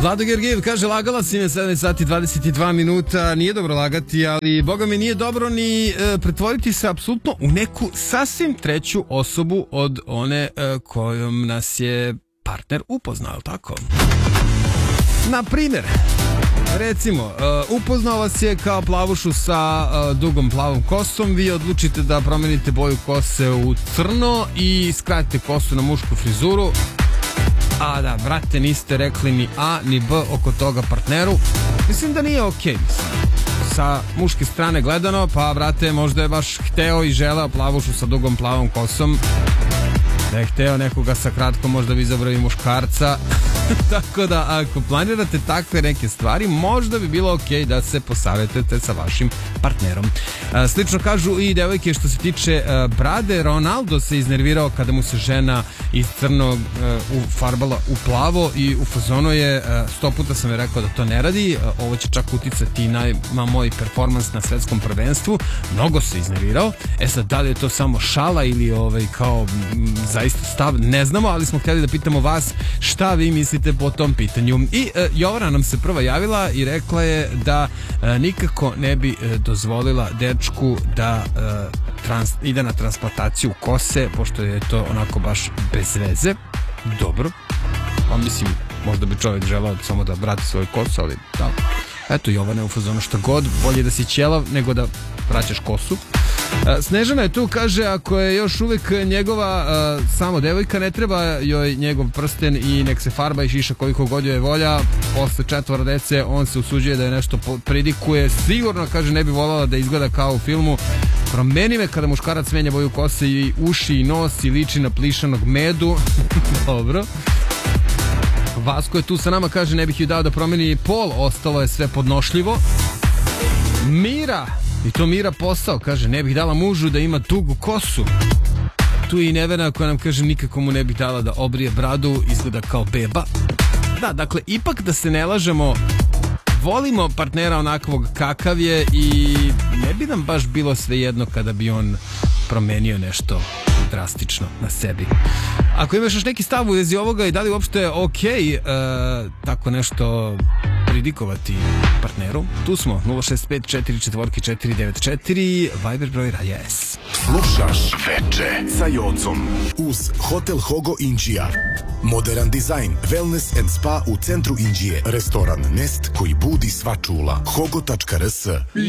Vlado Georgijev kaže, lagala si me 7 sati 22 minuta, nije dobro lagati, ali boga mi nije dobro ni pretvoriti se apsolutno u neku sasvim treću osobu od one kojom nas je partner upoznao, tako? Na primjer, recimo, upoznao vas je kao plavušu sa dugom plavom kosom, vi odlučite da promenite boju kose u crno i skratite kosu na mušku frizuru. A da, brate, niste rekli ni A ni B oko toga partneru. Mislim da nije okej, sa muške strane gledano, pa brate, možda je baš hteo i želeo plavušu sa dugom plavom kosom. Da je hteo nekoga sa kratkom, možda bi izabrao i muškarca. Tako da, ako planirate takve neke stvari, možda bi bilo okej da se posavetujete sa vašim partnerom. Slično kažu i devojke što se tiče brade. Ronaldo se iznervirao kada mu se žena iz crnog ufarbala u plavo i u fazonu je, 100 puta sam je rekao da to ne radi, ovo će čak uticati na moj performans na svetskom prvenstvu. Mnogo se iznervirao. Sad, da li je to samo šala ili kao zaista stav, ne znamo, ali smo htjeli da pitamo vas šta vi mislite po tom pitanju. I Jovana nam se prva javila i rekla je da nikako ne bi dozvolila dečku da ide na transplantaciju kose, pošto je to onako baš bez veze. Dobro, pa mislim, možda bi čovjek želao samo da vrati svoj kosu, ali da. Eto, Jovana je u fazonu šta god, bolje da si ćelav nego da vraćaš kosu. Snežana je tu, kaže, ako je još uvijek njegova samo devojka, ne treba joj njegov prsten i nek se farba i šiša koliko god joj je volja. Posle 4 dece on se usuđuje da je nešto pridikuje. Sigurno, kaže, ne bi voljela da izgleda kao u filmu. Promeni me kada muškarac menja boju kose i uši i nos i liči na plišanog medu. Dobro. Vasko je tu sa nama, kaže, ne bih joj dao da promeni pol, ostalo je sve podnošljivo. Mira, i to Mira posao, kaže, ne bih dala mužu da ima dugu kosu. Tu je i Nevena koja nam kaže, nikako mu ne bih dala da obrije bradu, izgleda kao beba. Da, dakle, ipak da se ne lažemo, volimo partnera onakvog kakav je i ne bi nam baš bilo svejedno kada bi on promenio nešto drastično na sebi. Ako imaš još neki stav u vezi ovoga i da li uopšte je okej tako nešto pridikovati partneru, tu smo 065 44 494 Viber broj Radija S. Slušaš Veče sa Jocom uz Hotel Hogo Inđija. Modern dizajn, wellness and spa u centru Inđije. Restoran Nest koji budi sva čula. Hogo.rs